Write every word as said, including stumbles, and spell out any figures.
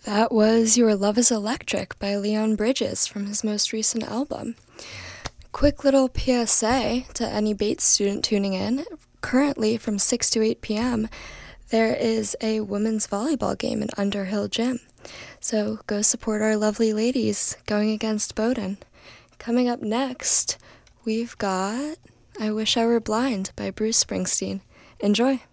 That was Your Love is Electric by Leon Bridges from his most recent album. Quick little P S A to any Bates student tuning in. Currently, from six to eight p.m., there is a women's volleyball game in Underhill Gym. So go support our lovely ladies going against Bowdoin. Coming up next, we've got I Wish I Were Blind by Bruce Springsteen. Enjoy.